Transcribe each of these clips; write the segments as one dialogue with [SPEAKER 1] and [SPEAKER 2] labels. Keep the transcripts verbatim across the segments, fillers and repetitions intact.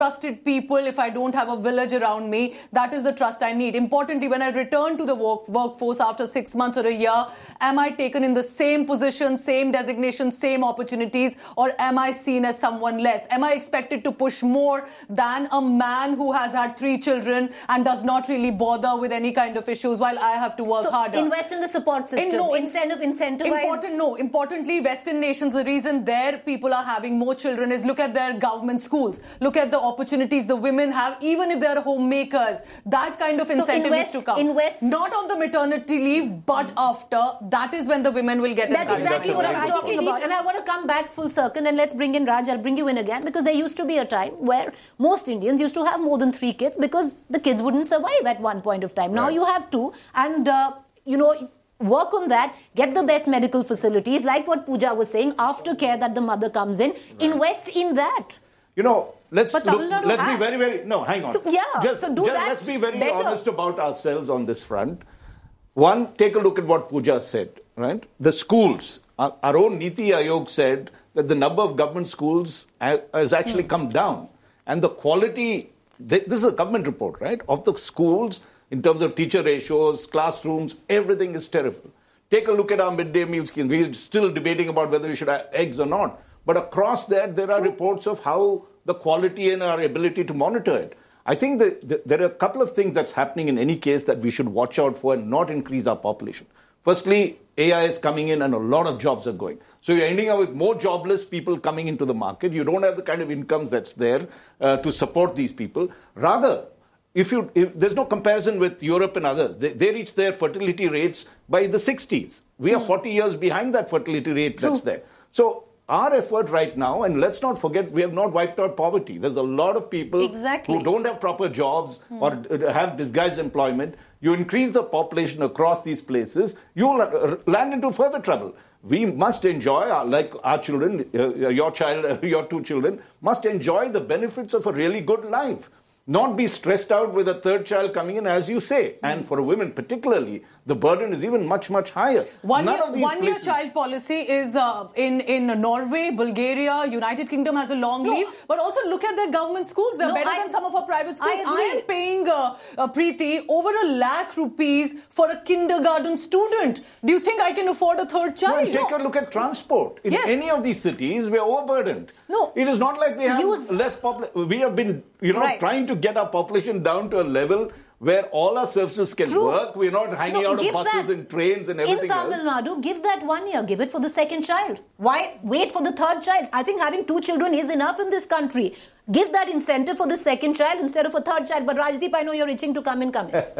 [SPEAKER 1] trusted people, if I don't have a village around me, that is the trust I need. Importantly, when I return to the work, workforce after six months or a year, am I taken in the same position, same designation, same opportunities, or am I seen as someone less? Am I expected to push more than a man who has had three children and does not really bother with any kind of issues while I have to work
[SPEAKER 2] so
[SPEAKER 1] harder?
[SPEAKER 2] Invest in the support system in, no, instead of incentivize.
[SPEAKER 1] Important, no. Importantly, Western nations, the reason their people are having more children is look at their government schools. Look at the opportunities the women have, even if they are homemakers. That kind of incentive
[SPEAKER 2] so invest,
[SPEAKER 1] needs to come.
[SPEAKER 2] Invest.
[SPEAKER 1] Not on the maternity leave, but after. That is when the women will get it.
[SPEAKER 2] That's exactly what I was talking about. And I want to come back full circle and let's bring in Raj. I'll bring you in again because there used to be a time where most Indians used to have more than three kids because the kids wouldn't survive at one point of time. Now right. you have two. And, uh, you know, work on that, get the best medical facilities, like what Pooja was saying, aftercare that the mother comes in, right. invest in that.
[SPEAKER 3] You know, let's look, let's be very, very, no, hang on.
[SPEAKER 2] So, yeah,
[SPEAKER 3] just,
[SPEAKER 2] so do
[SPEAKER 3] just
[SPEAKER 2] that
[SPEAKER 3] let's be very
[SPEAKER 2] better.
[SPEAKER 3] honest about ourselves on this front. One, take a look at what Pooja said, right? The schools, our, our own Niti Aayog said that the number of government schools has actually hmm. come down. And the quality, this is a government report, right, of the schools in terms of teacher ratios, classrooms, everything is terrible. Take a look at our midday meal scheme. We're still debating about whether we should have eggs or not. But across that, there are True. reports of how the quality and our ability to monitor it. I think that, that there are a couple of things that's happening in any case that we should watch out for and not increase our population. Firstly, A I is coming in and a lot of jobs are going. So you're ending up with more jobless people coming into the market. You don't have the kind of incomes that's there uh, to support these people. Rather, if you if, there's no comparison with Europe and others. They, they reach their fertility rates by the sixties. We are mm. forty years behind that fertility rate True. that's there. So our effort right now, and let's not forget, we have not wiped out poverty. There's a lot of people
[SPEAKER 2] exactly.
[SPEAKER 3] who don't have proper jobs mm. or have disguised employment. You increase the population across these places, you will land into further trouble. We must enjoy, like our children, your child, your two children, must enjoy the benefits of a really good life. Not be stressed out with a third child coming in, as you say. And for women particularly, the burden is even much, much higher.
[SPEAKER 1] One year, one year child policy is uh, in, in Norway, Bulgaria, United Kingdom has a long no. leave. But also look at their government schools. They're no, better I, than some of our private schools.
[SPEAKER 2] I,
[SPEAKER 1] I am paying, uh, uh, Preeti, over a lakh rupees for a kindergarten student. Do you think I can afford a third child?
[SPEAKER 3] No, take no. a look at transport. In
[SPEAKER 1] yes.
[SPEAKER 3] any of these cities, we're overburdened.
[SPEAKER 1] No.
[SPEAKER 3] It is not like we have
[SPEAKER 1] Use,
[SPEAKER 3] less population. We have been, you know,
[SPEAKER 1] right.
[SPEAKER 3] trying to get our population down to a level where all our services can
[SPEAKER 2] True.
[SPEAKER 3] work. We're not hanging
[SPEAKER 2] no,
[SPEAKER 3] out of buses
[SPEAKER 2] that,
[SPEAKER 3] and trains and everything
[SPEAKER 2] in Tamil
[SPEAKER 3] else.
[SPEAKER 2] Nadu, give that one year. Give it for the second child. Why wait for the third child? I think having two children is enough in this country. Give that incentive for the second child instead of a third child. But Rajdeep, I know you're itching to come in, come in.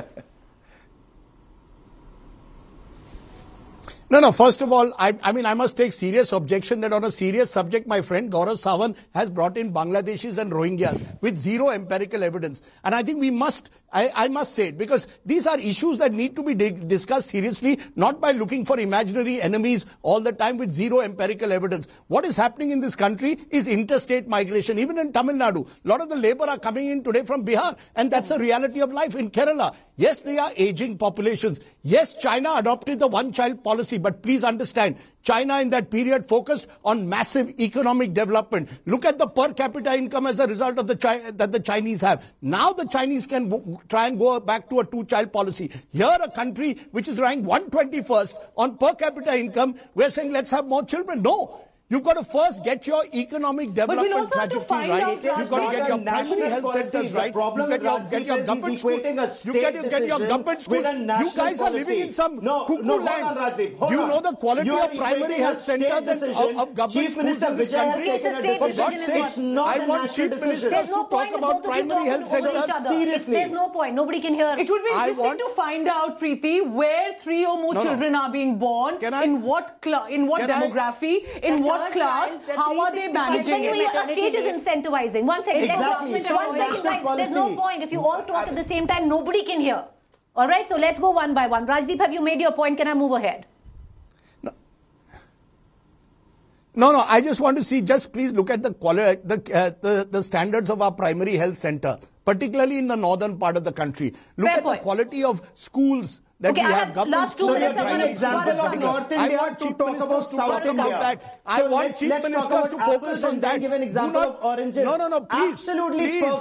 [SPEAKER 4] No, no, first of all, I, I mean, I must take serious objection that on a serious subject, my friend Gaurav Sawant has brought in Bangladeshis and Rohingyas with zero empirical evidence. And I think we must, I, I must say it, because these are issues that need to be discussed seriously, not by looking for imaginary enemies all the time with zero empirical evidence. What is happening in this country is interstate migration. Even in Tamil Nadu, a lot of the labor are coming in today from Bihar, and that's a reality of life. In Kerala, yes, they are aging populations. Yes, China adopted the one-child policy. But please understand, China in that period focused on massive economic development. Look at the per capita income as a result of the Chi- that the Chinese have. Now the Chinese can w- try and go back to a two-child policy. Here, a country which is ranked one hundred twenty-first on per capita income, we're saying let's have more children. No. You've got to first get your economic development trajectory right. You've got to get your primary health centers right. You get your, get your government school. You get, you get your government schools. You guys are living in some
[SPEAKER 5] no,
[SPEAKER 4] cuckoo
[SPEAKER 5] no,
[SPEAKER 4] land.
[SPEAKER 5] On,
[SPEAKER 4] Do you know the quality of primary health centers and of, of government schools in this country? For God's sake, I want chief ministers to talk about primary health centers.
[SPEAKER 2] Seriously. There's no point. Nobody can hear.
[SPEAKER 1] It would be interesting to find out, Preeti, where three or more children are being born, in what in what demography, in what class, how are they managing it?
[SPEAKER 2] The state is incentivizing. One second.
[SPEAKER 5] Exactly.
[SPEAKER 2] One second. Right. There's no point. If you all talk at the same time, nobody can hear. All right? So let's go one by one. Rajdeep, have you made your point? Can I move ahead?
[SPEAKER 4] No, no, no I just want to see, just please look at the quality, the, uh, the, the standards of our primary health center, particularly in the northern part of the country. Look
[SPEAKER 2] Fair
[SPEAKER 4] at
[SPEAKER 2] point.
[SPEAKER 4] the quality of schools. that
[SPEAKER 2] Okay,
[SPEAKER 4] we
[SPEAKER 2] I
[SPEAKER 4] have
[SPEAKER 2] have
[SPEAKER 4] government
[SPEAKER 2] last two
[SPEAKER 4] schools
[SPEAKER 2] minutes.
[SPEAKER 4] and
[SPEAKER 2] I want
[SPEAKER 4] private schools
[SPEAKER 2] example
[SPEAKER 4] in
[SPEAKER 2] of
[SPEAKER 4] particular.
[SPEAKER 5] North
[SPEAKER 4] I
[SPEAKER 5] India
[SPEAKER 4] want
[SPEAKER 5] to
[SPEAKER 4] chief
[SPEAKER 5] talk
[SPEAKER 4] ministers
[SPEAKER 5] about
[SPEAKER 4] to
[SPEAKER 5] South
[SPEAKER 4] talk
[SPEAKER 5] India.
[SPEAKER 4] about that.
[SPEAKER 5] So
[SPEAKER 4] I want
[SPEAKER 5] let's-
[SPEAKER 4] chief
[SPEAKER 5] let's talk
[SPEAKER 4] ministers
[SPEAKER 5] about
[SPEAKER 4] to
[SPEAKER 5] apples
[SPEAKER 4] focus
[SPEAKER 5] and
[SPEAKER 4] on
[SPEAKER 5] then
[SPEAKER 4] that.
[SPEAKER 5] give an
[SPEAKER 4] Do
[SPEAKER 5] example
[SPEAKER 4] not-
[SPEAKER 5] of oranges.
[SPEAKER 4] No, no, no, please.
[SPEAKER 5] Absolutely
[SPEAKER 4] please,
[SPEAKER 5] perfect.